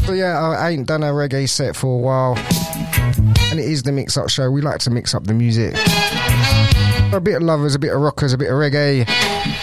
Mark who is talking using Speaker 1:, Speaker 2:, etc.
Speaker 1: But yeah, I ain't done a reggae set for a while. And it is the mix-up show. We like to mix up the music. A bit of lovers, a bit of rockers, a bit of reggae.